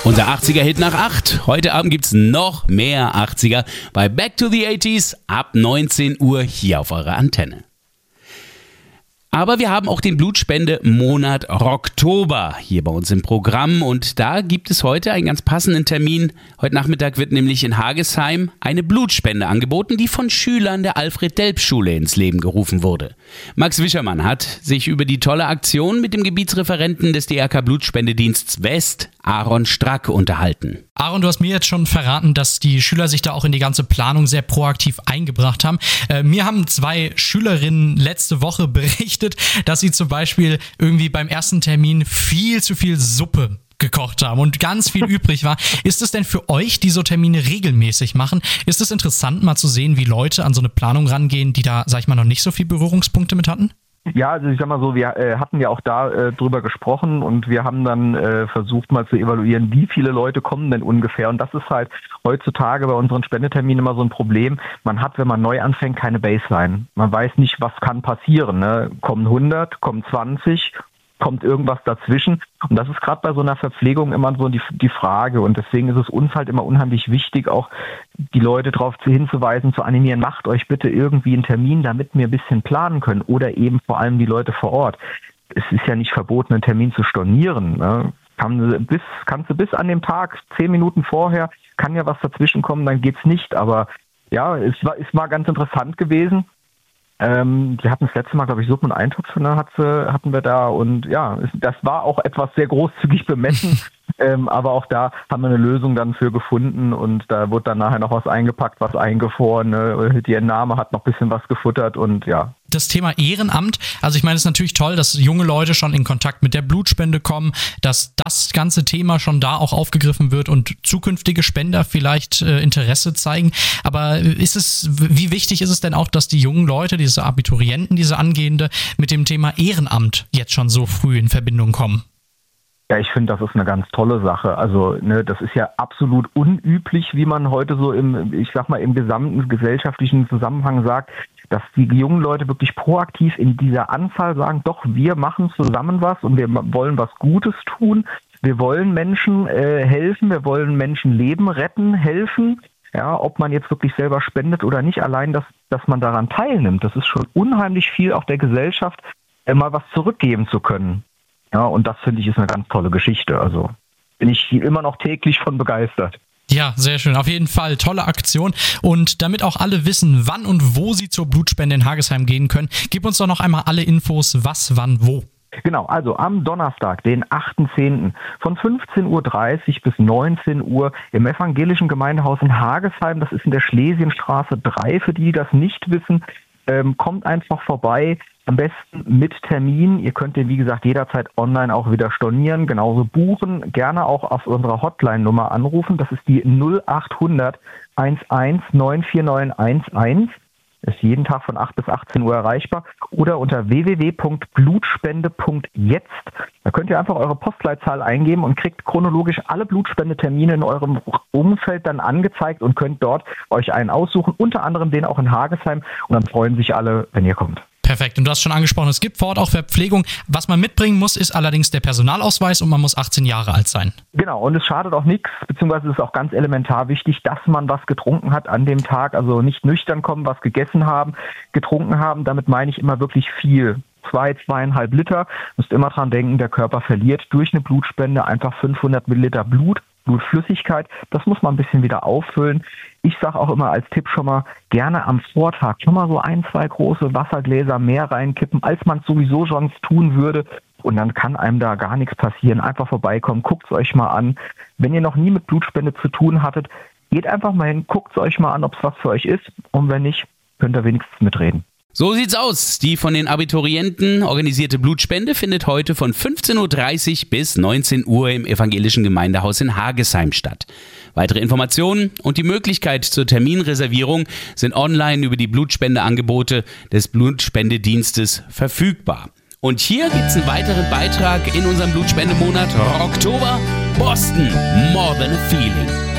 Unser 80er-Hit nach 8. Heute Abend gibt's noch mehr 80er bei Back to the 80s ab 19 Uhr hier auf eurer Antenne. Aber wir haben auch den Blutspende-Monat Oktober hier bei uns im Programm und da gibt es heute einen ganz passenden Termin. Heute Nachmittag wird nämlich in Hagesheim eine Blutspende angeboten, die von Schülern der Alfred-Delp-Schule ins Leben gerufen wurde. Max Wischermann hat sich über die tolle Aktion mit dem Gebietsreferenten des DRK Blutspendediensts West, Aaron Strack, unterhalten. Aaron, du hast mir jetzt schon verraten, dass die Schüler sich da auch in die ganze Planung sehr proaktiv eingebracht haben. Mir haben 2 Schülerinnen letzte Woche berichtet, dass sie zum Beispiel irgendwie beim ersten Termin viel zu viel Suppe gekocht haben und ganz viel übrig war. Ist es denn für euch, die so Termine regelmäßig machen, ist es interessant mal zu sehen, wie Leute an so eine Planung rangehen, die da, sag ich mal, noch nicht so viel Berührungspunkte mit hatten? Ja, also ich sag mal so, wir hatten ja auch da drüber gesprochen und wir haben dann versucht mal zu evaluieren, wie viele Leute kommen denn ungefähr. Und das ist halt heutzutage bei unseren Spendeterminen immer so ein Problem. Man hat, wenn man neu anfängt, keine Baseline. Man weiß nicht, was kann passieren. Ne? Kommen 100, kommen 20, kommt irgendwas dazwischen. Und das ist gerade bei so einer Verpflegung immer so die Frage. Und deswegen ist es uns halt immer unheimlich wichtig, auch die Leute darauf hinzuweisen, zu animieren, macht euch bitte irgendwie einen Termin, damit wir ein bisschen planen können. Oder eben vor allem die Leute vor Ort. Es ist ja nicht verboten, einen Termin zu stornieren. Ne? Kannst du bis an dem Tag, 10 Minuten vorher, kann ja was dazwischen kommen, dann geht's nicht. Aber ja, es war ganz interessant gewesen. Wir hatten das letzte Mal, glaube ich, Suppen und Eintopf, ne, hatten wir da und ja, das war auch etwas sehr großzügig bemessen, aber auch da haben wir eine Lösung dann für gefunden und da wurde dann nachher noch was eingepackt, was eingefroren, ne, die Entnahme hat noch ein bisschen was gefuttert und ja. Das Thema Ehrenamt, also ich meine, es ist natürlich toll, dass junge Leute schon in Kontakt mit der Blutspende kommen, dass das ganze Thema schon da auch aufgegriffen wird und zukünftige Spender vielleicht Interesse zeigen. Aber wie wichtig ist es denn auch, dass die jungen Leute, diese Abiturienten, diese Angehende mit dem Thema Ehrenamt jetzt schon so früh in Verbindung kommen? Ja, ich finde, das ist eine ganz tolle Sache. Also, ne, das ist ja absolut unüblich, wie man heute so im gesamten gesellschaftlichen Zusammenhang sagt, dass die jungen Leute wirklich proaktiv in dieser Anzahl sagen, doch, wir machen zusammen was und wir wollen was Gutes tun. Wir wollen Menschen helfen, wir wollen Menschenleben retten, helfen. Ja, ob man jetzt wirklich selber spendet oder nicht, allein, dass man daran teilnimmt, das ist schon unheimlich viel auch der Gesellschaft, mal was zurückgeben zu können. Ja, und das finde ich ist eine ganz tolle Geschichte. Also bin ich immer noch täglich von begeistert. Ja, sehr schön. Auf jeden Fall tolle Aktion. Und damit auch alle wissen, wann und wo sie zur Blutspende in Hagesheim gehen können, gib uns doch noch einmal alle Infos, was, wann, wo. Genau, also am Donnerstag, den 8.10. von 15.30 Uhr bis 19 Uhr im Evangelischen Gemeindehaus in Hagesheim. Das ist in der Schlesienstraße 3, für die das nicht wissen. Kommt einfach vorbei, am besten mit Termin. Ihr könnt den, wie gesagt, jederzeit online auch wieder stornieren, genauso buchen. Gerne auch auf unserer Hotline-Nummer anrufen. Das ist die 0800 11 94911. Ist jeden Tag von 8 bis 18 Uhr erreichbar. Oder unter www.blutspende.jetzt. Da könnt ihr einfach eure Postleitzahl eingeben und kriegt chronologisch alle Blutspendetermine in eurem Umfeld dann angezeigt und könnt dort euch einen aussuchen, unter anderem den auch in Hagesheim. Und dann freuen sich alle, wenn ihr kommt. Perfekt. Und du hast schon angesprochen, es gibt vor Ort auch Verpflegung. Was man mitbringen muss, ist allerdings der Personalausweis und man muss 18 Jahre alt sein. Genau. Und es schadet auch nichts, beziehungsweise es ist auch ganz elementar wichtig, dass man was getrunken hat an dem Tag. Also nicht nüchtern kommen, was gegessen haben, getrunken haben. Damit meine ich immer wirklich viel. 2,5 Liter. Müsst immer dran denken, der Körper verliert durch eine Blutspende einfach 500 Milliliter Blutflüssigkeit. Das muss man ein bisschen wieder auffüllen. Ich sage auch immer als Tipp schon mal, gerne am Vortag schon mal so 1, 2 große Wassergläser mehr reinkippen, als man es sowieso sonst tun würde. Und dann kann einem da gar nichts passieren. Einfach vorbeikommen, guckt es euch mal an. Wenn ihr noch nie mit Blutspende zu tun hattet, geht einfach mal hin, guckt es euch mal an, ob es was für euch ist. Und wenn nicht, könnt ihr wenigstens mitreden. So sieht's aus. Die von den Abiturienten organisierte Blutspende findet heute von 15.30 Uhr bis 19 Uhr im Evangelischen Gemeindehaus in Hagesheim statt. Weitere Informationen und die Möglichkeit zur Terminreservierung sind online über die Blutspendeangebote des Blutspendedienstes verfügbar. Und hier gibt's einen weiteren Beitrag in unserem Blutspendemonat Oktober. Boston, More Than a Feeling.